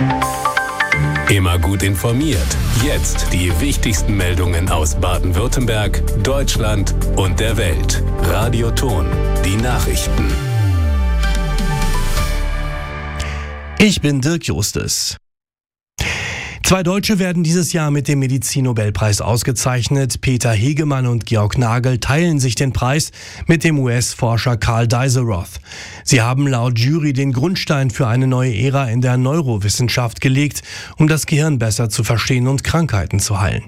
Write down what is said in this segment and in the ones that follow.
Immer gut informiert. Jetzt die wichtigsten Meldungen aus Baden-Württemberg, Deutschland und der Welt. Radio Ton, die Nachrichten. Ich bin Dirk Justus. 2 Deutsche werden dieses Jahr mit dem Medizin-Nobelpreis ausgezeichnet. Peter Hegemann und Georg Nagel teilen sich den Preis mit dem US-Forscher Karl Deisseroth. Sie haben laut Jury den Grundstein für eine neue Ära in der Neurowissenschaft gelegt, um das Gehirn besser zu verstehen und Krankheiten zu heilen.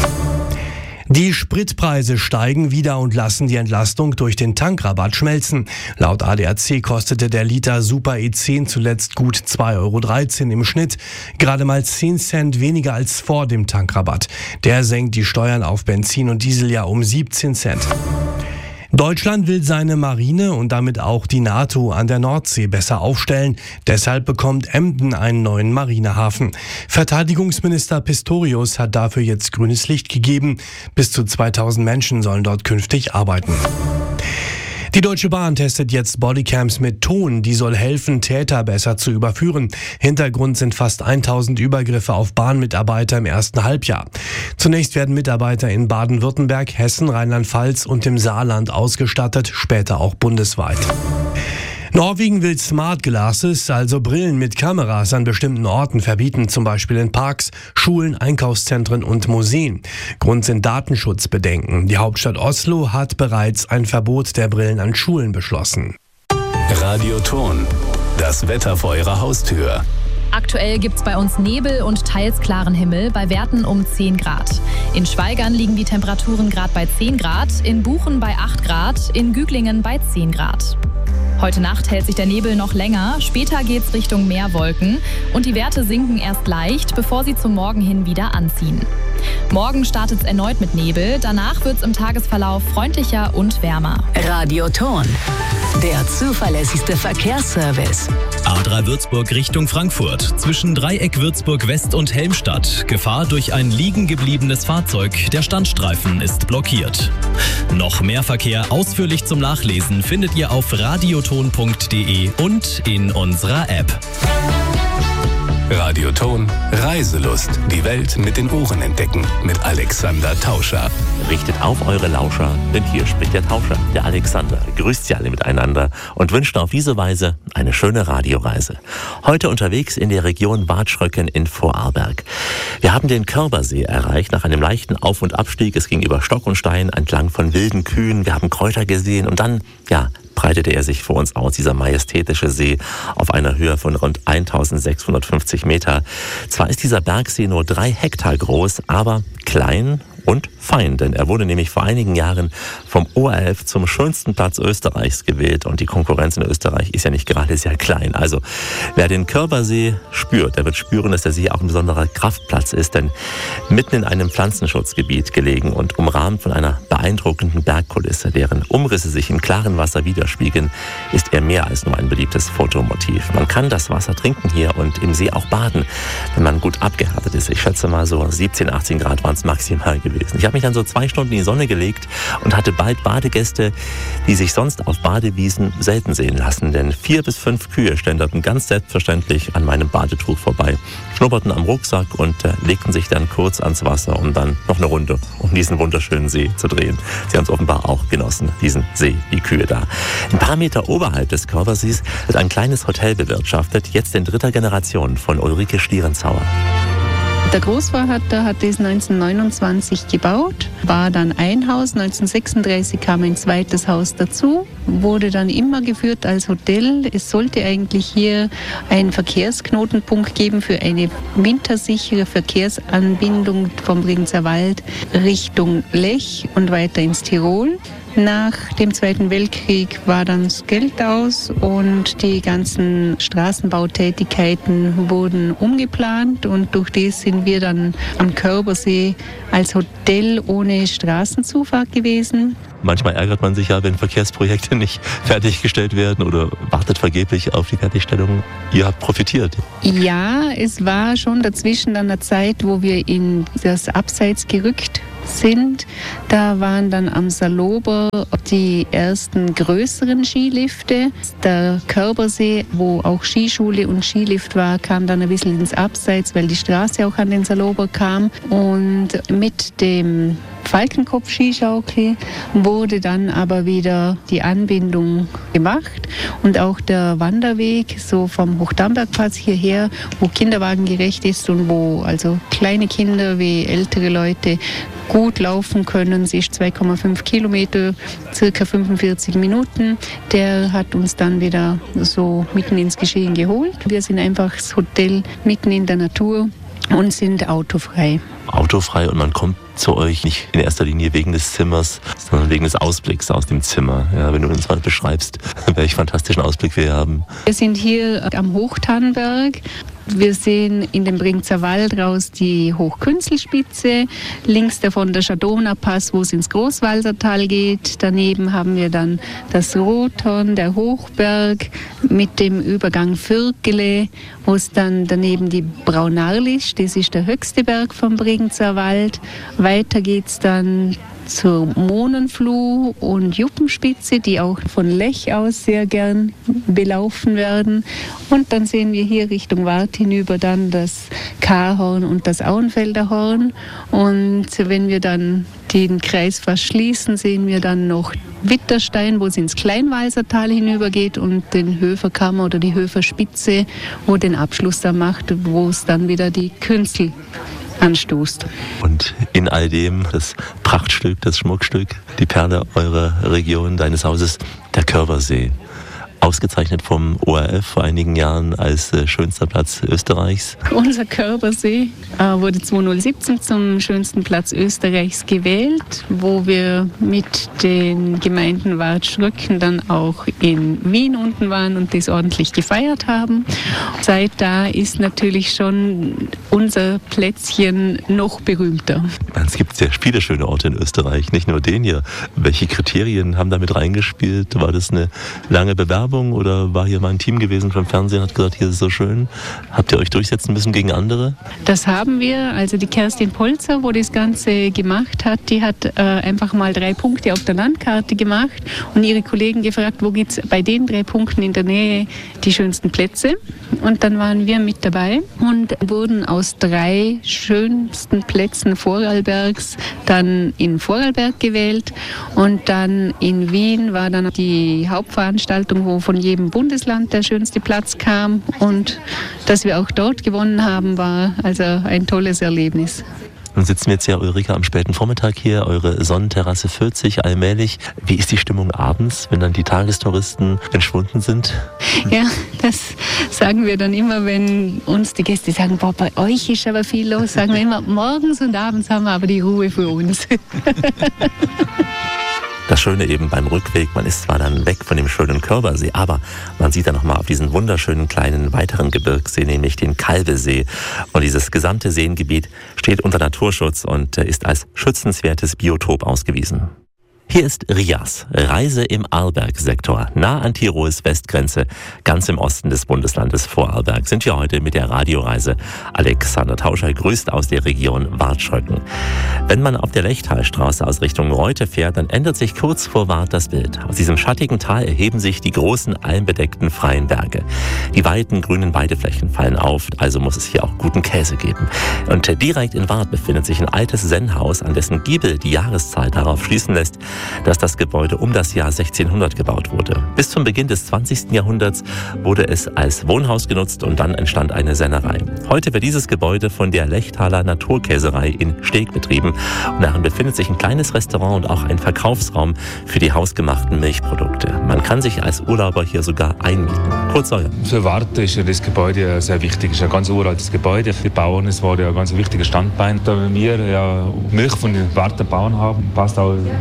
Die Spritpreise steigen wieder und lassen die Entlastung durch den Tankrabatt schmelzen. Laut ADAC kostete der Liter Super E10 zuletzt gut 2,13 € im Schnitt, gerade mal 10 Cent weniger als vor dem Tankrabatt. Der senkt die Steuern auf Benzin und Diesel ja um 17 Cent. Deutschland will seine Marine und damit auch die NATO an der Nordsee besser aufstellen. Deshalb bekommt Emden einen neuen Marinehafen. Verteidigungsminister Pistorius hat dafür jetzt grünes Licht gegeben. Bis zu 2000 Menschen sollen dort künftig arbeiten. Die Deutsche Bahn testet jetzt Bodycams mit Ton, die soll helfen, Täter besser zu überführen. Hintergrund sind fast 1000 Übergriffe auf Bahnmitarbeiter im ersten Halbjahr. Zunächst werden Mitarbeiter in Baden-Württemberg, Hessen, Rheinland-Pfalz und dem Saarland ausgestattet, später auch bundesweit. Norwegen will Smart Glasses, also Brillen mit Kameras, an bestimmten Orten verbieten, zum Beispiel in Parks, Schulen, Einkaufszentren und Museen. Grund sind Datenschutzbedenken. Die Hauptstadt Oslo hat bereits ein Verbot der Brillen an Schulen beschlossen. Radio Ton, das Wetter vor Ihrer Haustür. Aktuell gibt's bei uns Nebel und teils klaren Himmel bei Werten um 10 Grad. In Schweigern liegen die Temperaturen gerade bei 10 Grad, in Buchen bei 8 Grad, in Güglingen bei 10 Grad. Heute Nacht hält sich der Nebel noch länger, später geht's Richtung Meerwolken und die Werte sinken erst leicht, bevor sie zum Morgen hin wieder anziehen. Morgen startet's erneut mit Nebel, danach wird's im Tagesverlauf freundlicher und wärmer. Radio Ton, der zuverlässigste Verkehrsservice. A3 Würzburg Richtung Frankfurt. Zwischen Dreieck Würzburg West und Helmstadt. Gefahr durch ein liegen gebliebenes Fahrzeug. Der Standstreifen ist blockiert. Noch mehr Verkehr ausführlich zum Nachlesen findet ihr auf radioton.de und in unserer App. Radio Ton, Reiselust. Die Welt mit den Ohren entdecken. Mit Alexander Tauscher. Richtet auf eure Lauscher, denn hier spricht der Tauscher, der Alexander. Grüßt sie alle miteinander und wünscht auf diese Weise eine schöne Radioreise. Heute unterwegs in der Region Bad Schröcken in Vorarlberg. Wir haben den Körbersee erreicht nach einem leichten Auf- und Abstieg. Es ging über Stock und Stein entlang von wilden Kühen. Wir haben Kräuter gesehen und dann, breitete er sich vor uns aus, dieser majestätische See auf einer Höhe von rund 1650 Meter. Zwar ist dieser Bergsee nur 3 Hektar groß, aber klein und fein, denn er wurde nämlich vor einigen Jahren vom ORF zum schönsten Platz Österreichs gewählt und die Konkurrenz in Österreich ist ja nicht gerade sehr klein. Also wer den Körbersee spürt, der wird spüren, dass der See auch ein besonderer Kraftplatz ist, denn mitten in einem Pflanzenschutzgebiet gelegen und umrahmt von einer beeindruckenden Bergkulisse, deren Umrisse sich im klaren Wasser widerspiegeln, ist er mehr als nur ein beliebtes Fotomotiv. Man kann das Wasser trinken hier und im See auch baden, wenn man gut abgehärtet ist. Ich schätze mal so 17, 18 Grad waren es maximal gewesen. Ich habe mich dann so 2 Stunden in die Sonne gelegt und hatte bald Badegäste, die sich sonst auf Badewiesen selten sehen lassen. Denn 4 bis 5 Kühe ständerten ganz selbstverständlich an meinem Badetuch vorbei, schnupperten am Rucksack und legten sich dann kurz ans Wasser, um dann noch eine Runde um diesen wunderschönen See zu drehen. Sie haben es offenbar auch genossen, diesen See, die Kühe da. Ein paar Meter oberhalb des Körbersees wird ein kleines Hotel bewirtschaftet, jetzt in 3. Generation von Ulrike Stierenzauer. Der Großvater hat das 1929 gebaut, war dann ein Haus. 1936 kam ein zweites Haus dazu, wurde dann immer geführt als Hotel. Es sollte eigentlich hier einen Verkehrsknotenpunkt geben für eine wintersichere Verkehrsanbindung vom Bregenzer Wald Richtung Lech und weiter ins Tirol. Nach dem Zweiten Weltkrieg war dann das Geld aus und die ganzen Straßenbautätigkeiten wurden umgeplant und durch das sind wir dann am Körbersee als Hotel ohne Straßenzufahrt gewesen. Manchmal ärgert man sich ja, wenn Verkehrsprojekte nicht fertiggestellt werden oder wartet vergeblich auf die Fertigstellung. Ihr habt profitiert. Ja, es war schon dazwischen dann eine Zeit, wo wir in das Abseits gerückt sind. Da waren dann am Salober die ersten größeren Skilifte. Der Körbersee, wo auch Skischule und Skilift war, kam dann ein bisschen ins Abseits, weil die Straße auch an den Salober kam. Und mit dem Falkenkopf-Skischaukel wurde dann aber wieder die Anbindung gemacht und auch der Wanderweg so vom Hochdambergplatz hierher, wo kinderwagengerecht ist und wo also kleine Kinder wie ältere Leute gut laufen können. Sie ist 2,5 Kilometer, circa 45 Minuten. Der hat uns dann wieder so mitten ins Geschehen geholt. Wir sind einfach das Hotel mitten in der Natur und sind autofrei. Autofrei, und man kommt zu euch nicht in erster Linie wegen des Zimmers, sondern wegen des Ausblicks aus dem Zimmer. Ja, wenn du uns mal beschreibst, welch fantastischen Ausblick wir haben. Wir sind hier am Hochtannenberg. Wir sehen in dem Bringzer Wald raus die Hochkünzelspitze, links davon der Schadowner-Pass, wo es ins Großwalsertal geht. Daneben haben wir dann das Rothorn, der Hochberg mit dem Übergang Vürkele, wo es dann daneben die Braunarlisch, das ist der höchste Berg vom Bringzer Wald. Weiter geht es dann zur Mohnenfluh und Juppenspitze, die auch von Lech aus sehr gern belaufen werden. Und dann sehen wir hier Richtung Wart hinüber dann das Karhorn und das Auenfelder Horn. Und wenn wir dann den Kreis fast schließen, sehen wir dann noch Witterstein, wo es ins Kleinwalsertal hinübergeht, und den Höferkammer oder die Höferspitze, wo den Abschluss dann macht, wo es dann wieder die Künzel anstoßt. Und in all dem das Prachtstück, das Schmuckstück, die Perle eurer Region, deines Hauses, der Körbersee. Ausgezeichnet vom ORF vor einigen Jahren als schönster Platz Österreichs. Unser Körbersee wurde 2017 zum schönsten Platz Österreichs gewählt, wo wir mit den Gemeinden Watschröcken dann auch in Wien unten waren und das ordentlich gefeiert haben. Seit da ist natürlich schon unser Plätzchen noch berühmter. Es gibt sehr viele schöne Orte in Österreich, nicht nur den hier. Welche Kriterien haben damit reingespielt? War das eine lange Bewerbung oder war hier mal ein Team gewesen vom Fernsehen und hat gesagt, hier ist es so schön? Habt ihr euch durchsetzen müssen gegen andere? Das haben wir. Also die Kerstin Polzer, wo das Ganze gemacht hat, die hat einfach mal 3 Punkte auf der Landkarte gemacht und ihre Kollegen gefragt, wo gibt es bei den 3 Punkten in der Nähe die schönsten Plätze. Und dann waren wir mit dabei und wurden aus 3 schönsten Plätzen Vorarlbergs dann in Vorarlberg gewählt. Und dann in Wien war dann die Hauptveranstaltung, wo von jedem Bundesland der schönste Platz kam. Und dass wir auch dort gewonnen haben, war also ein tolles Erlebnis. Nun sitzen wir jetzt ja, Ulrike, am späten Vormittag hier, eure Sonnenterrasse füllt sich allmählich. Wie ist die Stimmung abends, wenn dann die Tagestouristen entschwunden sind? Ja, das sagen wir dann immer, wenn uns die Gäste sagen, boah, bei euch ist aber viel los, sagen wir immer, morgens und abends haben wir aber die Ruhe für uns. Das Schöne eben beim Rückweg, man ist zwar dann weg von dem schönen Körbersee, aber man sieht dann nochmal auf diesen wunderschönen kleinen weiteren Gebirgssee, nämlich den Calvesee. Und dieses gesamte Seengebiet steht unter Naturschutz und ist als schützenswertes Biotop ausgewiesen. Hier ist Rias, Reise im Arlberg-Sektor, nah an Tirols Westgrenze, ganz im Osten des Bundeslandes Vorarlberg. Sind wir heute mit der Radioreise. Alexander Tauscher grüßt aus der Region Watschröcken. Wenn man auf der Lechtalstraße aus Richtung Reute fährt, dann ändert sich kurz vor Wart das Bild. Aus diesem schattigen Tal erheben sich die großen, almbedeckten freien Berge. Die weiten grünen Weideflächen fallen auf, also muss es hier auch guten Käse geben. Und direkt in Wart befindet sich ein altes Sennhaus, an dessen Giebel die Jahreszahl darauf schließen lässt, dass das Gebäude um das Jahr 1600 gebaut wurde. Bis zum Beginn des 20. Jahrhunderts wurde es als Wohnhaus genutzt und dann entstand eine Sennerei. Heute wird dieses Gebäude von der Lechtaler Naturkäserei in Steg betrieben und darin befindet sich ein kleines Restaurant und auch ein Verkaufsraum für die hausgemachten Milchprodukte. Man kann sich als Urlauber hier sogar einmieten. Kurt Sawyer. Für Wart ist ja das Gebäude sehr wichtig. Es ist ein ganz uraltes Gebäude. Die Bauern, es war ja ein ganz wichtiges Standbein. Da wir ja Milch von den Warter Bauern haben, passt auch Käse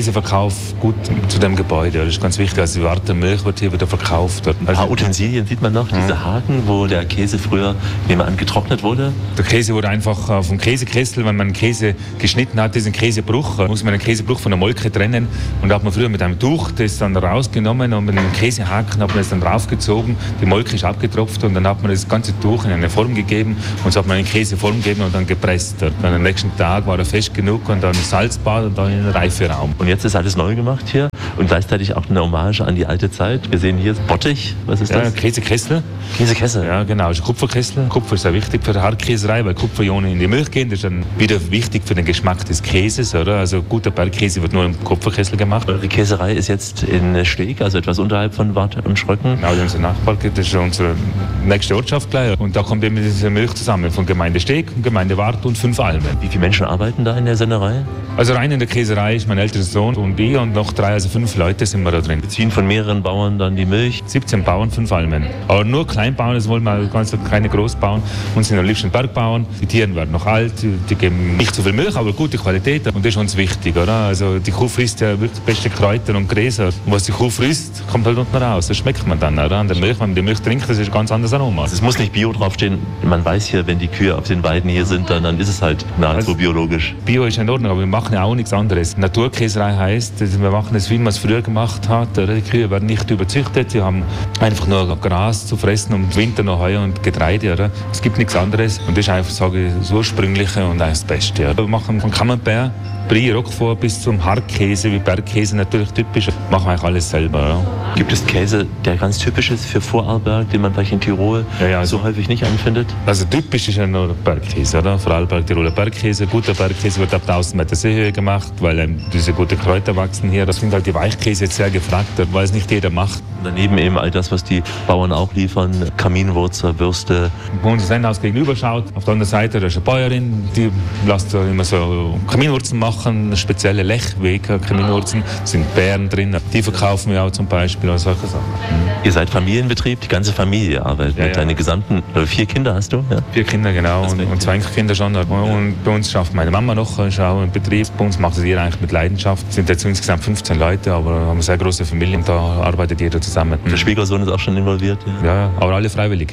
Käseverkauf gut zu dem Gebäude. Das ist ganz wichtig. Also die Warte Milch wird hier wieder verkauft. Ein paar Utensilien sieht man noch, diese Haken, wo der Käse früher, nehmen wir an, getrocknet wurde. Der Käse wurde einfach auf dem Käsekessel, wenn man Käse geschnitten hat, diesen Käsebruch, muss man den Käsebruch von der Molke trennen. Und da hat man früher mit einem Tuch das dann rausgenommen und mit einem Käsehaken hat man das dann draufgezogen. Die Molke ist abgetropft und dann hat man das ganze Tuch in eine Form gegeben und so hat man den Käse Form gegeben und dann gepresst. Dann am nächsten Tag war er fest genug und dann Salzbad und dann in den Reiferaum. Und jetzt ist alles neu gemacht hier und gleichzeitig auch eine Hommage an die alte Zeit. Wir sehen hier Bottich, was ist das? Ja, Käsekessel. Käsekessel? Ja, genau, das ist Kupferkessel. Kupfer ist sehr wichtig für die Hartkäserei, weil Kupferionen in die Milch gehen. Das ist dann wieder wichtig für den Geschmack des Käses, oder? Also guter Bergkäse wird nur im Kupferkessel gemacht. Eure Käserei ist jetzt in Steg, also etwas unterhalb von Wart und Schröcken. Genau, unser Nachbar, das ist unsere nächste Ortschaft gleich. Und da kommt eben diese Milch zusammen von Gemeinde Steg, Gemeinde Wart und 5 Almen. Wie viele Menschen arbeiten da in der Sennerei? Also rein in der Käserei ist mein älterer Sohn und ich und noch 3, also 5 Leute sind wir da drin. Beziehen von mehreren Bauern dann die Milch? 17 Bauern, 5 Almen. Aber nur Kleinbauern, das wollen wir keine Großbauern. Und sind am liebsten Bergbauern. Die Tiere werden noch alt, die geben nicht so viel Milch, aber gute Qualität. Und das ist uns wichtig, oder? Also die Kuh frisst ja wirklich beste Kräuter und Gräser. Und was die Kuh frisst, kommt halt unten raus. Das schmeckt man dann, oder? An der Milch, wenn man die Milch trinkt, das ist ein ganz anderes Aroma. Also es muss nicht Bio draufstehen. Man weiß hier, wenn die Kühe auf den Weiden hier sind, dann ist es halt nahezu biologisch. Bio ist in Ordnung, aber wir machen ja auch nichts anderes. Naturkäserei heisst, wir machen es, wie man es früher gemacht hat. Die Kühe werden nicht überzüchtet, sie haben einfach nur Gras zu fressen und im Winter noch Heu und Getreide. Oder? Es gibt nichts anderes und das ist einfach, sage ich, das Ursprüngliche und das Beste. Ja. Wir machen von Camembert, Brie, Roquefort bis zum Hartkäse, wie Bergkäse natürlich typisch, machen wir eigentlich alles selber. Ja. Gibt es Käse, der ganz typisch ist für Vorarlberg, den man vielleicht in Tirol so häufig nicht anfindet? Also typisch ist ja nur Bergkäse, oder? Vorarlberg, Tiroler Bergkäse. Guter Bergkäse wird ab 1000 Meter Seehöhe gemacht, weil diese guten Kräuter wachsen hier. Das sind halt die Weichkäse jetzt sehr gefragt, weil es nicht jeder macht. Daneben eben all das, was die Bauern auch liefern, Kaminwurzel, Würste. Wo unser Sendhaus gegenüber schaut, auf der anderen Seite da ist eine Bäuerin, die lässt immer so Kaminwurzeln machen, spezielle Lechwege Kaminwurzeln, da sind Beeren drin, die verkaufen wir auch zum Beispiel oder solche Sachen. Ihr seid Familienbetrieb, die ganze Familie arbeitet mit deinen gesamten, 4 Kinder hast du? Ja? 4 Kinder, genau, und 2 Enkelkinder schon. Und bei uns schafft meine Mama noch, ist auch im Betrieb. Bei uns macht sie eigentlich mit Leidenschaft. Es sind jetzt insgesamt 15 Leute, aber wir haben eine sehr große Familie und da arbeitet jeder zusammen. Der Schwiegersohn ist auch schon involviert? Ja, aber alle freiwillig.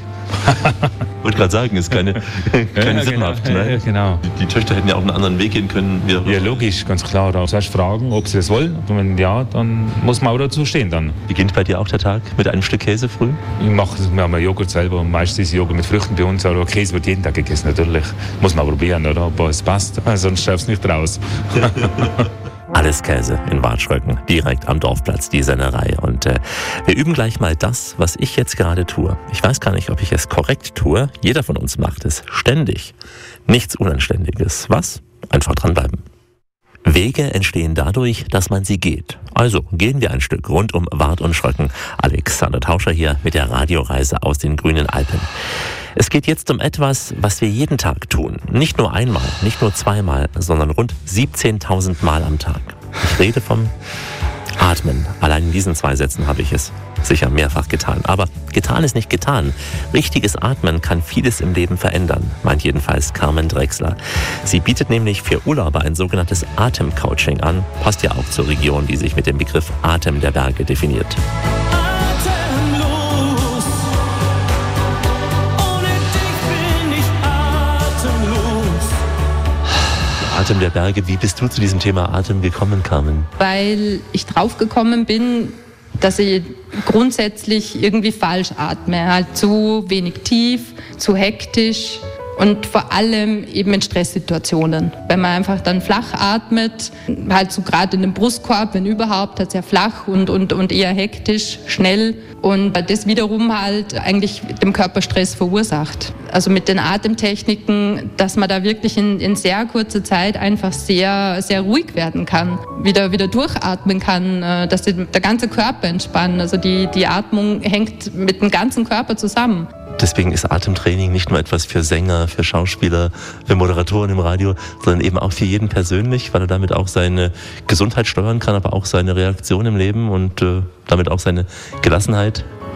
Ich wollte gerade sagen, ist keine sinnhaft. Genau, ne? genau. Die Töchter hätten ja auch einen anderen Weg gehen können. Ja, logisch, ganz klar. Da zuerst fragen, ob sie das wollen. Und wenn ja, dann muss man auch dazu stehen. Dann. Beginnt bei dir auch der Tag mit einem Stück Käse früh? Wir haben Joghurt selber und meistens ist Joghurt mit Früchten bei uns. Aber Käse wird jeden Tag gegessen, natürlich. Muss man probieren, oder? Ob es passt, sonst schaffst du nicht raus. Alles Käse in Watschröcken, direkt am Dorfplatz, die Sennerei. Und wir üben gleich mal das, was ich jetzt gerade tue. Ich weiß gar nicht, ob ich es korrekt tue. Jeder von uns macht es ständig. Nichts Unanständiges. Was? Einfach dranbleiben. Wege entstehen dadurch, dass man sie geht. Also gehen wir ein Stück rund um Wart und Schröcken. Alexander Tauscher hier mit der Radioreise aus den grünen Alpen. Es geht jetzt um etwas, was wir jeden Tag tun. Nicht nur einmal, nicht nur zweimal, sondern rund 17.000 Mal am Tag. Ich rede vom Atmen. Allein in diesen 2 Sätzen habe ich es sicher mehrfach getan. Aber getan ist nicht getan. Richtiges Atmen kann vieles im Leben verändern, meint jedenfalls Carmen Drechsler. Sie bietet nämlich für Urlauber ein sogenanntes Atemcoaching an. Passt ja auch zur Region, die sich mit dem Begriff Atem der Berge definiert. Atem der Berge. Wie bist du zu diesem Thema Atem gekommen, Carmen? Weil ich drauf gekommen bin, dass ich grundsätzlich irgendwie falsch atme. Halt zu wenig tief, zu hektisch und vor allem eben in Stresssituationen. Wenn man einfach dann flach atmet, halt so gerade in dem Brustkorb, wenn überhaupt, halt sehr flach und eher hektisch, schnell. Und das wiederum halt eigentlich dem Körper Stress verursacht. Also mit den Atemtechniken, dass man da wirklich in sehr kurzer Zeit einfach sehr, sehr ruhig werden kann. Wieder durchatmen kann, dass der ganze Körper entspannt. Also die Atmung hängt mit dem ganzen Körper zusammen. Deswegen ist Atemtraining nicht nur etwas für Sänger, für Schauspieler, für Moderatoren im Radio, sondern eben auch für jeden persönlich, weil er damit auch seine Gesundheit steuern kann, aber auch seine Reaktion im Leben und damit auch seine Gelassenheit.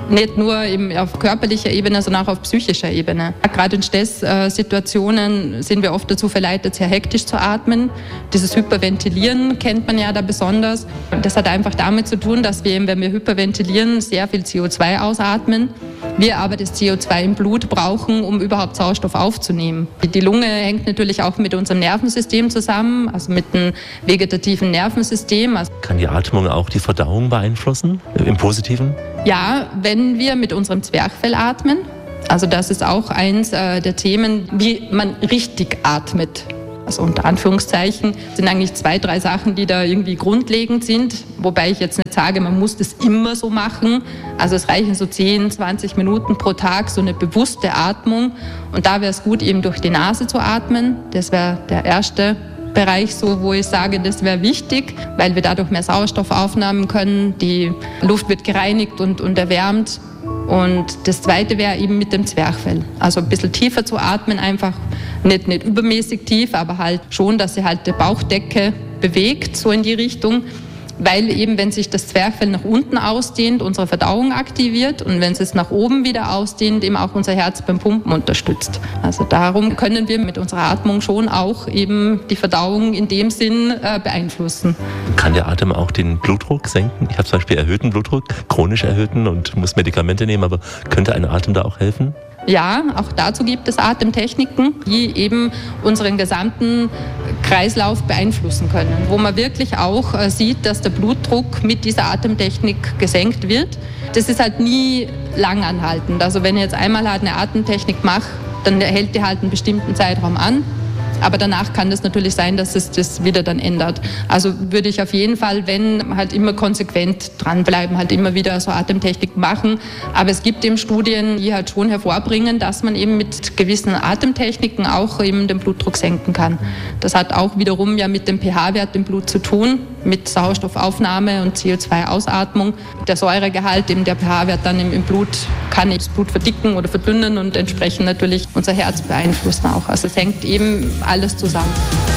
Nicht nur eben auf körperlicher Ebene, sondern auch auf psychischer Ebene. Gerade in Stresssituationen sind wir oft dazu verleitet, sehr hektisch zu atmen. Dieses Hyperventilieren kennt man ja da besonders. Das hat einfach damit zu tun, dass wir eben, wenn wir hyperventilieren, sehr viel CO2 ausatmen. Wir aber das CO2 im Blut brauchen, um überhaupt Sauerstoff aufzunehmen. Die Lunge hängt natürlich auch mit unserem Nervensystem zusammen, also mit dem vegetativen Nervensystem. Kann die Atmung auch die Verdauung beeinflussen, im Positiven? Ja, wenn wir mit unserem Zwerchfell atmen, also das ist auch eins der Themen, wie man richtig atmet. Also unter Anführungszeichen sind eigentlich 2, 3 Sachen, die da irgendwie grundlegend sind, wobei ich jetzt nicht sage, man muss das immer so machen. Also es reichen so 10, 20 Minuten pro Tag, so eine bewusste Atmung. Und da wäre es gut, eben durch die Nase zu atmen. Das wäre der erste Bereich, so, wo ich sage, das wäre wichtig, weil wir dadurch mehr Sauerstoff aufnehmen können. Die Luft wird gereinigt und erwärmt. Und das Zweite wäre eben mit dem Zwerchfell. Also ein bisschen tiefer zu atmen, einfach nicht übermäßig tief, aber halt schon, dass sie halt die Bauchdecke bewegt, so in die Richtung. Weil eben, wenn sich das Zwerchfell nach unten ausdehnt, unsere Verdauung aktiviert und wenn es es nach oben wieder ausdehnt, eben auch unser Herz beim Pumpen unterstützt. Also darum können wir mit unserer Atmung schon auch eben die Verdauung in dem Sinn beeinflussen. Kann der Atem auch den Blutdruck senken? Ich habe zum Beispiel erhöhten Blutdruck, chronisch erhöhten und muss Medikamente nehmen, aber könnte ein Atem da auch helfen? Ja, auch dazu gibt es Atemtechniken, die eben unseren gesamten Kreislauf beeinflussen können, wo man wirklich auch sieht, dass der Blutdruck mit dieser Atemtechnik gesenkt wird. Das ist halt nie langanhaltend. Also wenn ich jetzt einmal halt eine Atemtechnik mache, dann hält die halt einen bestimmten Zeitraum an. Aber danach kann es natürlich sein, dass es das wieder dann ändert. Also würde ich auf jeden Fall, wenn, halt immer konsequent dranbleiben, halt immer wieder so Atemtechnik machen. Aber es gibt eben Studien, die halt schon hervorbringen, dass man eben mit gewissen Atemtechniken auch eben den Blutdruck senken kann. Das hat auch wiederum ja mit dem pH-Wert im Blut zu tun, mit Sauerstoffaufnahme und CO2-Ausatmung. Der Säuregehalt, eben der pH-Wert dann im Blut, kann das Blut verdicken oder verdünnen und entsprechend natürlich unser Herz beeinflussen auch. Also es hängt eben alles zusammen.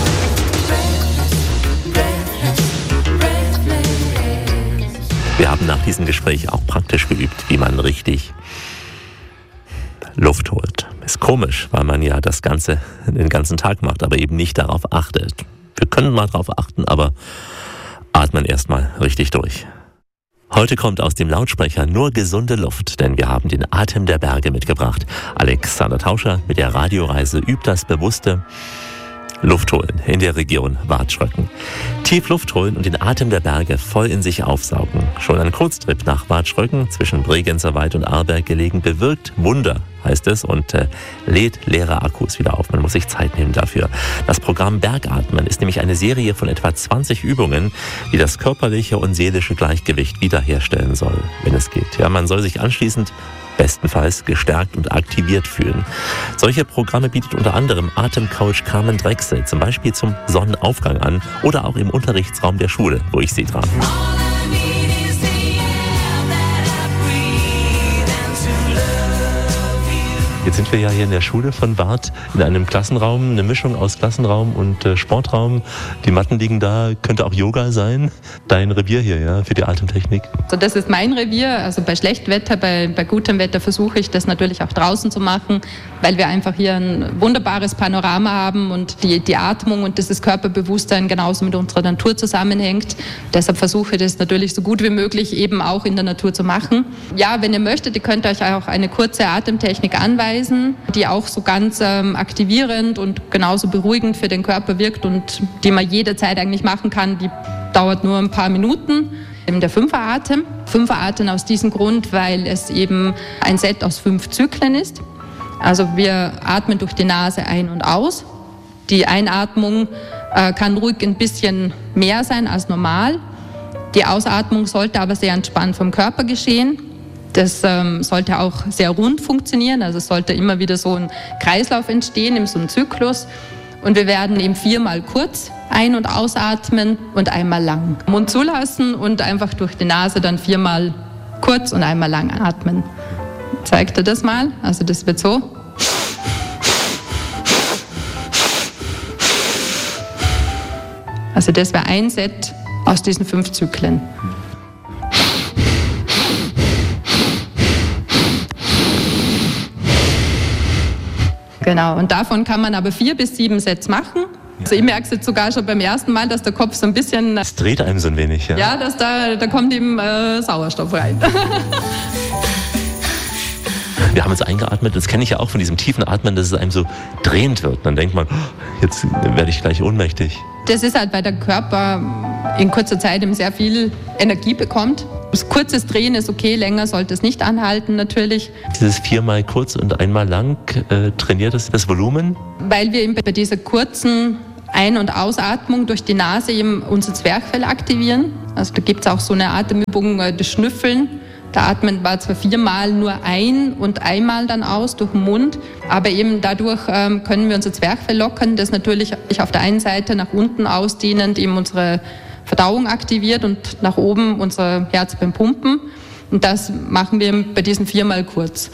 Wir haben nach diesem Gespräch auch praktisch geübt, wie man richtig Luft holt. Ist komisch, weil man ja das Ganze den ganzen Tag macht, aber eben nicht darauf achtet. Wir können mal darauf achten, aber atmen erstmal richtig durch. Heute kommt aus dem Lautsprecher nur gesunde Luft, denn wir haben den Atem der Berge mitgebracht. Alexander Tauscher mit der Radioreise übt das bewusste Luft holen in der Region Watschröcken. Tief Luft holen und den Atem der Berge voll in sich aufsaugen. Schon ein Kurztrip nach Watschröcken, zwischen Bregenzer Wald und Arlberg gelegen, bewirkt Wunder, heißt es, und lädt leere Akkus wieder auf. Man muss sich Zeit nehmen dafür. Das Programm Bergatmen ist nämlich eine Serie von etwa 20 Übungen, die das körperliche und seelische Gleichgewicht wiederherstellen soll, wenn es geht. Ja, man soll sich anschließend bestenfalls gestärkt und aktiviert fühlen. Solche Programme bietet unter anderem Atemcoach Carmen Drechsel, zum Beispiel zum Sonnenaufgang an oder auch im Unterrichtsraum der Schule, wo ich sie traf. Jetzt sind wir ja hier in der Schule von Wart in einem Klassenraum, eine Mischung aus Klassenraum und Sportraum. Die Matten liegen da, könnte auch Yoga sein. Dein Revier hier, ja, für die Atemtechnik. So, das ist mein Revier. Also bei schlechtem Wetter, bei gutem Wetter versuche ich das natürlich auch draußen zu machen, weil wir einfach hier ein wunderbares Panorama haben und die Atmung und dieses Körperbewusstsein genauso mit unserer Natur zusammenhängt. Deshalb versuche ich das natürlich so gut wie möglich eben auch in der Natur zu machen. Ja, wenn ihr möchtet, ihr könnt euch auch eine kurze Atemtechnik anweisen, die auch so ganz aktivierend und genauso beruhigend für den Körper wirkt und die man jederzeit eigentlich machen kann. Die dauert nur ein paar Minuten. Der Fünferatem. Fünferatem aus diesem Grund, weil es eben ein Set aus 5 Zyklen ist. Also wir atmen durch die Nase ein und aus. Die Einatmung kann ruhig ein bisschen mehr sein als normal. Die Ausatmung sollte aber sehr entspannt vom Körper geschehen. Das sollte auch sehr rund funktionieren, also es sollte immer wieder so ein Kreislauf entstehen, in so einem Zyklus. Und wir werden eben 4-mal kurz ein- und ausatmen und einmal lang. Mund zulassen und einfach durch die Nase dann 4-mal kurz und einmal lang atmen. Zeigt er das mal? Also das wird so. Also das wäre ein Set aus diesen 5 Zyklen. Genau, und davon kann man aber 4 bis 7 Sets machen. Also ich merke es jetzt sogar schon beim ersten Mal, dass der Kopf so ein bisschen... Es dreht einem so ein wenig, ja? Ja, dass da kommt eben Sauerstoff rein. Wir haben uns eingeatmet, das kenne ich ja auch von diesem tiefen Atmen, dass es einem so drehend wird. Dann denkt man, jetzt werde ich gleich ohnmächtig. Das ist halt, weil der Körper in kurzer Zeit eben sehr viel Energie bekommt. Das kurzes Drehen ist okay, länger sollte es nicht anhalten natürlich. Dieses 4-mal kurz und 1-mal lang, trainiert das Volumen? Weil wir eben bei dieser kurzen Ein- und Ausatmung durch die Nase eben unser Zwerchfell aktivieren. Also da gibt es auch so eine Atemübung, das Schnüffeln. Da atmen wir zwar 4-mal nur ein und 1-mal dann aus durch den Mund, aber eben dadurch können wir unser Zwerchfell lockern, das natürlich auf der einen Seite nach unten ausdehnend eben unsere Verdauung aktiviert und nach oben unser Herz beim Pumpen. Und das machen wir bei diesen 4-mal kurz.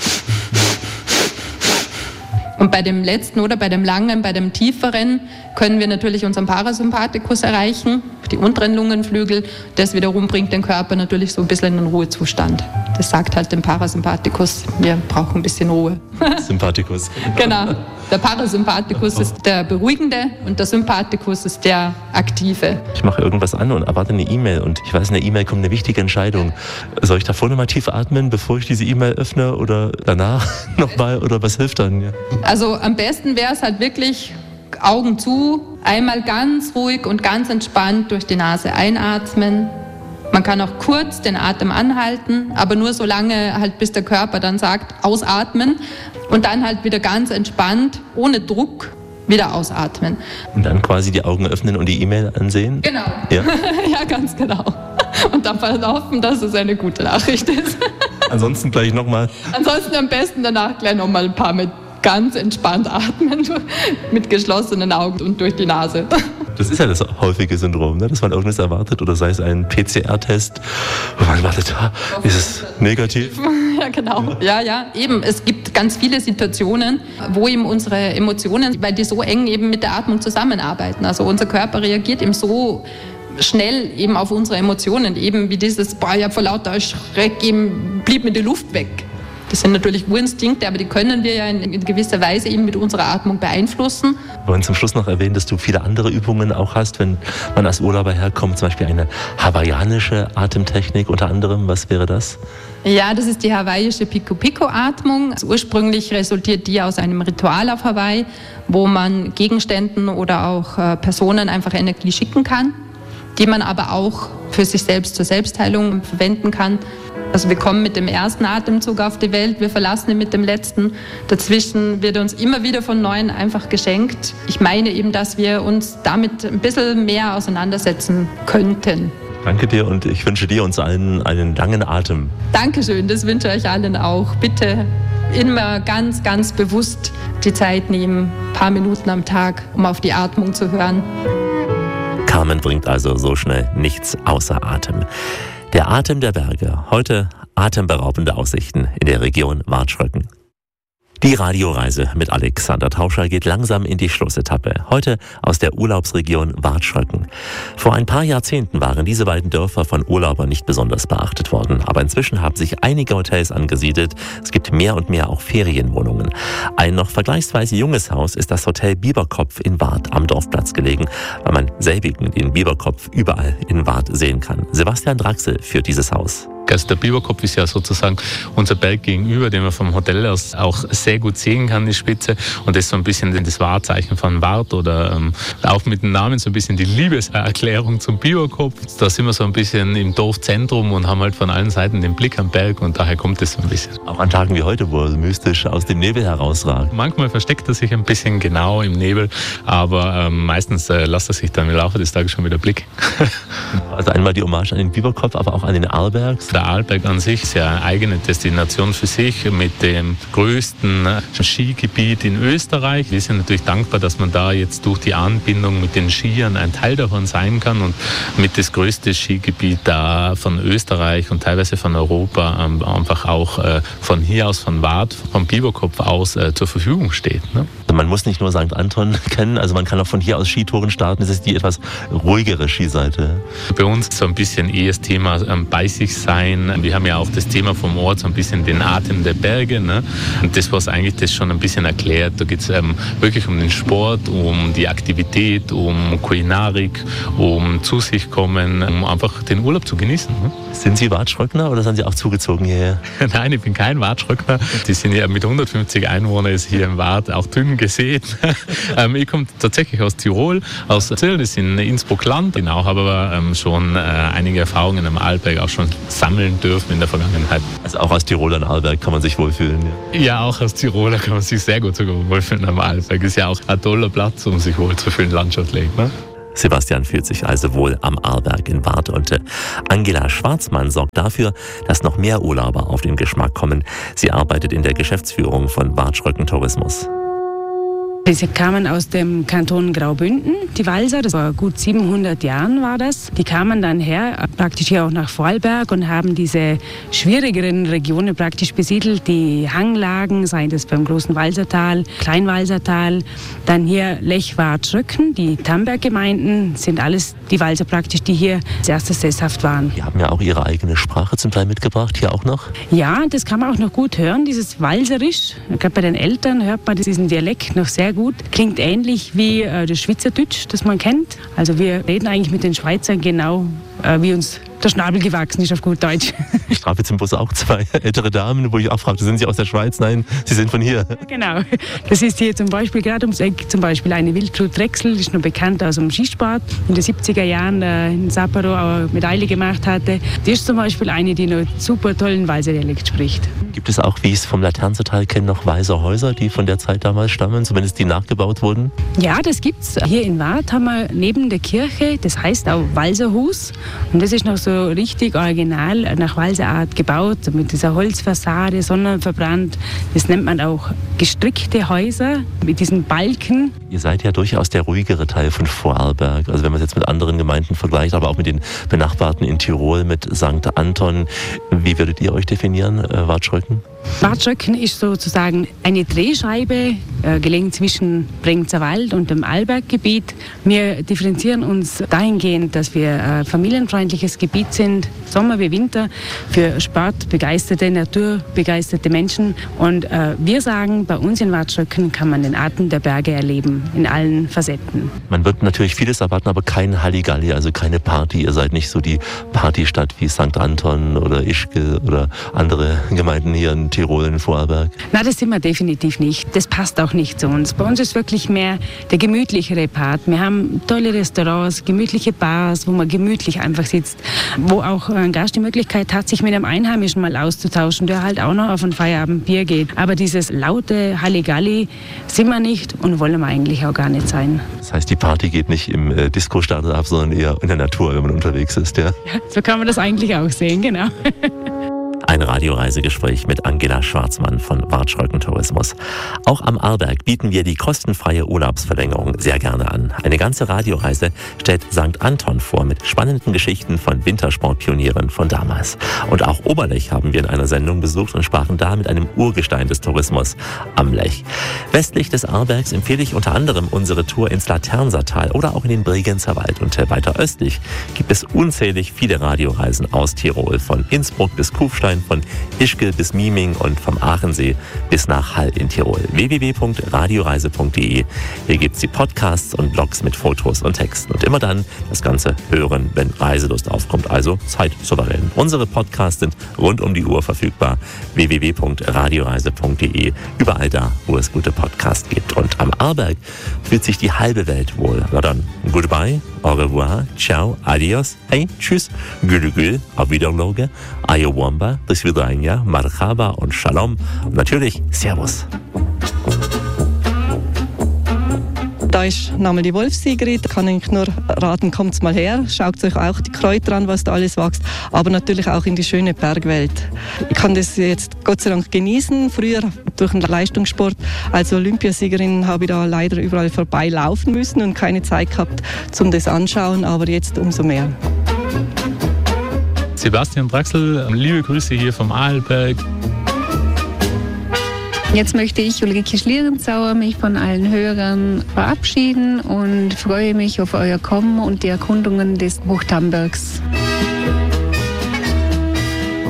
Und bei dem letzten oder bei dem langen, bei dem tieferen können wir natürlich unseren Parasympathikus erreichen, die unteren Lungenflügel. Das wiederum bringt den Körper natürlich so ein bisschen in den Ruhezustand. Das sagt halt dem Parasympathikus, wir brauchen ein bisschen Ruhe. Sympathikus. Genau. Der Parasympathikus ist der Beruhigende und der Sympathikus ist der Aktive. Ich mache irgendwas an und erwarte eine E-Mail und ich weiß, in der E-Mail kommt eine wichtige Entscheidung. Soll ich da vorne mal tief atmen, bevor ich diese E-Mail öffne oder danach nochmal oder was hilft dann? Ja. Also am besten wäre es halt wirklich Augen zu, einmal ganz ruhig und ganz entspannt durch die Nase einatmen. Man kann auch kurz den Atem anhalten, aber nur so lange halt, bis der Körper dann sagt, ausatmen und dann halt wieder ganz entspannt, ohne Druck, wieder ausatmen. Und dann quasi die Augen öffnen und die E-Mail ansehen? Genau. Ja, ja, ganz genau. Und dann hoffen, dass es eine gute Nachricht ist. Ansonsten gleich nochmal. Ansonsten am besten danach gleich nochmal ein paar mit ganz entspannt atmen, mit geschlossenen Augen und durch die Nase. Das ist ja das häufige Syndrom, ne? Dass man irgendwas erwartet oder sei es ein PCR-Test, wo man wartet, ist es negativ? Ja, genau. Ja, eben. Es gibt ganz viele Situationen, wo eben unsere Emotionen, weil die so eng eben mit der Atmung zusammenarbeiten. Also unser Körper reagiert eben so schnell eben auf unsere Emotionen, eben wie dieses, ich hab vor lauter Schreck eben blieb mir die Luft weg. Das sind natürlich Urinstinkte, aber die können wir ja in gewisser Weise eben mit unserer Atmung beeinflussen. Wir wollen zum Schluss noch erwähnen, dass du viele andere Übungen auch hast, wenn man als Urlauber herkommt, zum Beispiel eine hawaiianische Atemtechnik unter anderem. Was wäre das? Ja, das ist die hawaiische Pico-Pico-Atmung. Also ursprünglich resultiert die aus einem Ritual auf Hawaii, wo man Gegenständen oder auch Personen einfach Energie schicken kann, die man aber auch für sich selbst zur Selbstheilung verwenden kann. Also wir kommen mit dem ersten Atemzug auf die Welt, wir verlassen ihn mit dem letzten. Dazwischen wird uns immer wieder von Neuem einfach geschenkt. Ich meine eben, dass wir uns damit ein bisschen mehr auseinandersetzen könnten. Danke dir und ich wünsche dir uns allen einen langen Atem. Dankeschön, das wünsche ich euch allen auch. Bitte immer ganz, ganz bewusst die Zeit nehmen, ein paar Minuten am Tag, um auf die Atmung zu hören. Carmen bringt also so schnell nichts außer Atem. Der Atem der Berge. Heute atemberaubende Aussichten in der Region Watschröcken. Die Radioreise mit Alexander Tauscher geht langsam in die Schlussetappe. Heute aus der Urlaubsregion Watschröcken. Vor ein paar Jahrzehnten waren diese beiden Dörfer von Urlaubern nicht besonders beachtet worden. Aber inzwischen haben sich einige Hotels angesiedelt. Es gibt mehr und mehr auch Ferienwohnungen. Ein noch vergleichsweise junges Haus ist das Hotel Bieberkopf in Wart am Dorfplatz gelegen, weil man selbigen den Bieberkopf überall in Wart sehen kann. Sebastian Draxel führt dieses Haus. Also der Bieberkopf ist ja sozusagen unser Berg gegenüber, den man vom Hotel aus auch sehr gut sehen kann, die Spitze. Und das ist so ein bisschen das Wahrzeichen von Wart oder auch mit dem Namen so ein bisschen die Liebeserklärung zum Bieberkopf. Da sind wir so ein bisschen im Dorfzentrum und haben halt von allen Seiten den Blick am Berg und daher kommt es so ein bisschen. Auch an Tagen wie heute, wo er mystisch aus dem Nebel herausragt. Manchmal versteckt er sich ein bisschen genau im Nebel, aber meistens lässt er sich dann im Laufe des Tages schon wieder blicken. Also einmal die Hommage an den Bieberkopf, aber auch an den Arlberg. Der Arlberg an sich ist ja eine eigene Destination für sich mit dem größten Skigebiet in Österreich. Wir sind natürlich dankbar, dass man da jetzt durch die Anbindung mit den Skiern ein Teil davon sein kann und mit das größte Skigebiet da von Österreich und teilweise von Europa einfach auch von hier aus, von Wart, vom Bieberkopf aus zur Verfügung steht. Ne? Man muss nicht nur St. Anton kennen, also man kann auch von hier aus Skitouren starten. Das ist die etwas ruhigere Skiseite. Bei uns so ein bisschen das Thema bei sich sein, ein. Wir haben ja auch das Thema vom Ort, so ein bisschen den Atem der Berge. Ne? Und das, was eigentlich das schon ein bisschen erklärt, da geht es wirklich um den Sport, um die Aktivität, um Kulinarik, um zu sich kommen, um einfach den Urlaub zu genießen. Ne? Sind Sie Watschröckner oder sind Sie auch zugezogen hierher? Nein, ich bin kein Watschröckner. Die sind ja mit 150 Einwohnern ist hier im Wart auch dünn gesät. Ich komme tatsächlich aus Tirol, aus Zell, das ist in Innsbruck-Land. Genau, habe aber schon einige Erfahrungen am Arlberg auch schon sammeln dürfen in der Vergangenheit. Also auch aus Tirol an Arlberg kann man sich wohlfühlen? Ja, auch aus Tiroler kann man sich sehr gut sogar wohlfühlen am Arlberg. Ist ja auch ein toller Platz, um sich wohlzufühlen landschaftlich. Ne? Sebastian fühlt sich also wohl am Arlberg in Wart. Und Angela Schwarzmann sorgt dafür, dass noch mehr Urlauber auf den Geschmack kommen. Sie arbeitet in der Geschäftsführung von Watschröcken Tourismus. Sie kamen aus dem Kanton Graubünden, die Walser, das war gut 700 Jahren war das. Die kamen dann her, praktisch hier auch nach Vorarlberg und haben diese schwierigeren Regionen praktisch besiedelt, die Hanglagen, seien das beim großen Walsertal, Kleinwalsertal, dann hier Lech, Watschröcken, die Tamberg-Gemeinden, sind alles die Walser praktisch, die hier als erstes sesshaft waren. Die haben ja auch ihre eigene Sprache zum Teil mitgebracht, hier auch noch? Ja, das kann man auch noch gut hören, dieses Walserisch. Gerade bei den Eltern hört man diesen Dialekt noch sehr gut. Klingt ähnlich wie das Schweizerdeutsch, das man kennt. Also wir reden eigentlich mit den Schweizern genau, wie uns der Schnabel gewachsen ist auf gut Deutsch. Ich traf jetzt im Bus auch 2 ältere Damen, wo ich auch fragte, sind Sie aus der Schweiz? Nein, Sie sind von hier. Genau. Das ist hier zum Beispiel gerade ums Eck, zum Beispiel eine Wildrut Drechsel, die ist noch bekannt aus dem Skisport. In den 70er Jahren in Sapporo auch Medaille gemacht hatte. Die ist zum Beispiel eine, die noch super tollen Walser-Dialekt spricht. Gibt es auch, wie ich es vom Laternsertal kenne, noch Walser Häuser, die von der Zeit damals stammen, zumindest die nachgebaut wurden? Ja, das gibt's. Hier in Wart haben wir neben der Kirche, das heißt auch Walserhus. Und das ist noch so richtig original nach Walserart gebaut, mit dieser Holzfassade, sonnenverbrannt. Das nennt man auch gestrickte Häuser mit diesen Balken. Ihr seid ja durchaus der ruhigere Teil von Vorarlberg. Also wenn man es jetzt mit anderen Gemeinden vergleicht, aber auch mit den benachbarten in Tirol, mit St. Anton. Wie würdet ihr euch definieren, Watschröcken? Watschröcken ist sozusagen eine Drehscheibe, gelegen zwischen Bregenzerwald Wald und dem Arlberggebiet. Wir differenzieren uns dahingehend, dass wir ein familienfreundliches Gebiet sind, Sommer wie Winter, für sportbegeisterte, naturbegeisterte Menschen. Und wir sagen, bei uns in Watschröcken kann man den Atem der Berge erleben, in allen Facetten. Man wird natürlich vieles erwarten, aber kein Halligalli, also keine Party. Ihr seid nicht so die Partystadt wie St. Anton oder Ischgl oder andere Gemeinden hier in Tirol, in Vorarlberg. Na, das sind wir definitiv nicht. Das passt auch nicht zu uns. Bei uns ist wirklich mehr der gemütlichere Part. Wir haben tolle Restaurants, gemütliche Bars, wo man gemütlich einfach sitzt, wo auch ein Gast die Möglichkeit hat, sich mit einem Einheimischen mal auszutauschen, der halt auch noch auf ein Feierabendbier geht. Aber dieses laute Halligalli sind wir nicht und wollen wir eigentlich auch gar nicht sein. Das heißt, die Party geht nicht im Disco-Stadel ab, sondern eher in der Natur, wenn man unterwegs ist, ja? Ja, so kann man das eigentlich auch sehen, genau. Ein Radioreisegespräch mit Angela Schwarzmann von Watschröcken Tourismus. Auch am Arlberg bieten wir die kostenfreie Urlaubsverlängerung sehr gerne an. Eine ganze Radioreise stellt St. Anton vor mit spannenden Geschichten von Wintersportpionieren von damals. Und auch Oberlech haben wir in einer Sendung besucht und sprachen da mit einem Urgestein des Tourismus, am Lech. Westlich des Arlbergs empfehle ich unter anderem unsere Tour ins Laternsertal oder auch in den Bregenzer Wald. Und weiter östlich gibt es unzählig viele Radioreisen aus Tirol, von Innsbruck bis Kufstein, von Ischgl bis Mieming und vom Aachensee bis nach Hall in Tirol. www.radioreise.de. Hier gibt es die Podcasts und Blogs mit Fotos und Texten. Und immer dann das Ganze hören, wenn Reiselust aufkommt, also zeitsouverän. Unsere Podcasts sind rund um die Uhr verfügbar. www.radioreise.de. Überall da, wo es gute Podcasts gibt. Und am Arlberg fühlt sich die halbe Welt wohl. Na dann, goodbye, au revoir, ciao, adios, hey, tschüss, gül gül, auf Wiederloge, ayowamba, bis Vidranja, Marhaba und Shalom. Und natürlich Servus. Da ist nochmal die Wolfsiegerin. Da kann ich nur raten, kommt mal her. Schaut euch auch die Kräuter an, was da alles wächst. Aber natürlich auch in die schöne Bergwelt. Ich kann das jetzt Gott sei Dank genießen. Früher durch den Leistungssport als Olympiasiegerin habe ich da leider überall vorbeilaufen müssen und keine Zeit gehabt zum das anschauen. Aber jetzt umso mehr. Sebastian Draxl, liebe Grüße hier vom Arlberg. Jetzt möchte ich, Ulrike Schlierenzauer, mich von allen Hörern verabschieden und freue mich auf euer Kommen und die Erkundungen des Hochtambergs.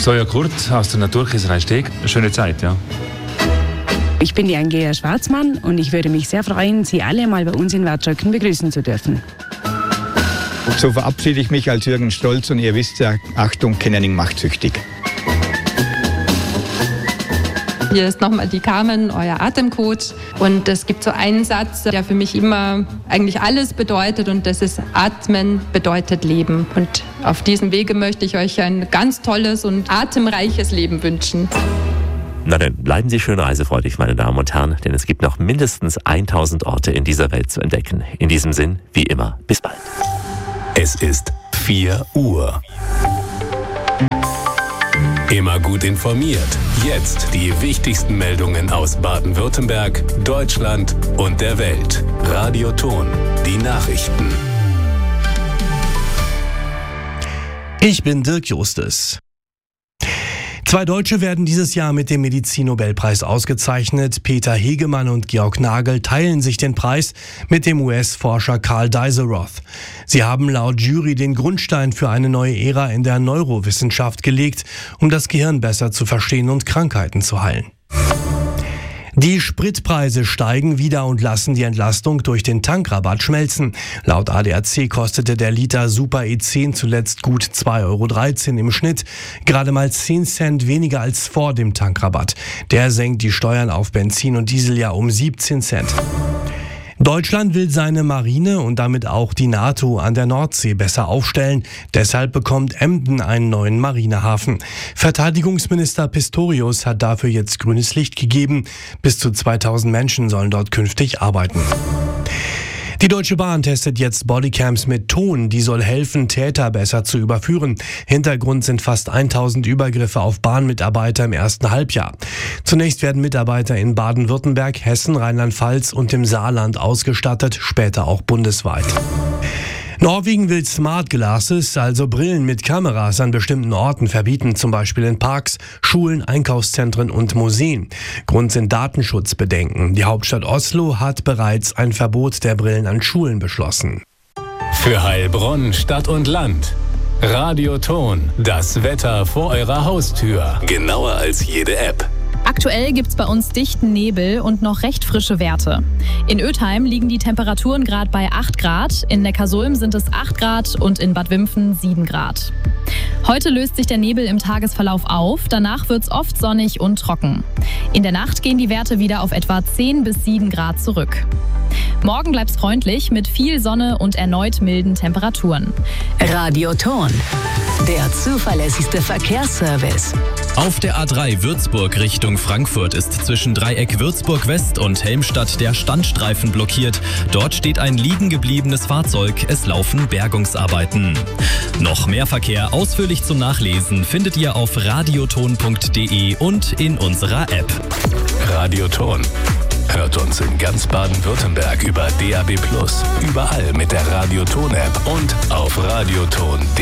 Soja Kurt aus der Naturkäserei Steg. Eine schöne Zeit, ja. Ich bin die Angela Schwarzmann und ich würde mich sehr freuen, Sie alle mal bei uns in Watschröcken begrüßen zu dürfen. So verabschiede ich mich als Jürgen Stolz und ihr wisst ja, Achtung, Kennerning macht süchtig. Hier ist nochmal die Carmen, euer Atemcoach. Und es gibt so einen Satz, der für mich immer eigentlich alles bedeutet, und das ist: Atmen bedeutet Leben. Und auf diesem Wege möchte ich euch ein ganz tolles und atemreiches Leben wünschen. Na dann, bleiben Sie schön reisefreudig, meine Damen und Herren, denn es gibt noch mindestens 1000 Orte in dieser Welt zu entdecken. In diesem Sinn, wie immer, bis bald. Es ist 4 Uhr. Immer gut informiert. Jetzt die wichtigsten Meldungen aus Baden-Württemberg, Deutschland und der Welt. Radioton, die Nachrichten. Ich bin Dirk Justus. 2 Deutsche werden dieses Jahr mit dem Medizinnobelpreis ausgezeichnet. Peter Hegemann und Georg Nagel teilen sich den Preis mit dem US-Forscher Karl Deiseroth. Sie haben laut Jury den Grundstein für eine neue Ära in der Neurowissenschaft gelegt, um das Gehirn besser zu verstehen und Krankheiten zu heilen. Die Spritpreise steigen wieder und lassen die Entlastung durch den Tankrabatt schmelzen. Laut ADAC kostete der Liter Super E10 zuletzt gut 2,13 € im Schnitt, gerade mal 10 Cent weniger als vor dem Tankrabatt. Der senkt die Steuern auf Benzin und Diesel ja um 17 Cent. Deutschland will seine Marine und damit auch die NATO an der Nordsee besser aufstellen. Deshalb bekommt Emden einen neuen Marinehafen. Verteidigungsminister Pistorius hat dafür jetzt grünes Licht gegeben. Bis zu 2000 Menschen sollen dort künftig arbeiten. Die Deutsche Bahn testet jetzt Bodycams mit Ton, die soll helfen, Täter besser zu überführen. Hintergrund sind fast 1000 Übergriffe auf Bahnmitarbeiter im ersten Halbjahr. Zunächst werden Mitarbeiter in Baden-Württemberg, Hessen, Rheinland-Pfalz und dem Saarland ausgestattet, später auch bundesweit. Norwegen will Smart Glasses, also Brillen mit Kameras, an bestimmten Orten verbieten, zum Beispiel in Parks, Schulen, Einkaufszentren und Museen. Grund sind Datenschutzbedenken. Die Hauptstadt Oslo hat bereits ein Verbot der Brillen an Schulen beschlossen. Für Heilbronn, Stadt und Land. Radioton, das Wetter vor eurer Haustür. Genauer als jede App. Aktuell gibt's bei uns dichten Nebel und noch recht frische Werte. In Ötheim liegen die Temperaturen gerade bei 8 Grad, in Neckarsulm sind es 8 Grad und in Bad Wimpfen 7 Grad. Heute löst sich der Nebel im Tagesverlauf auf, danach wird's oft sonnig und trocken. In der Nacht gehen die Werte wieder auf etwa 10 bis 7 Grad zurück. Morgen bleibt's freundlich mit viel Sonne und erneut milden Temperaturen. Radioton, der zuverlässigste Verkehrsservice. Auf der A3 Würzburg Richtung Frankfurt ist zwischen Dreieck Würzburg West und Helmstadt der Standstreifen blockiert. Dort steht ein liegen gebliebenes Fahrzeug. Es laufen Bergungsarbeiten. Noch mehr Verkehr ausführlich zum Nachlesen findet ihr auf radioton.de und in unserer App. Radioton. Hört uns in ganz Baden-Württemberg über DAB+, überall mit der Radioton-App und auf radioton.de.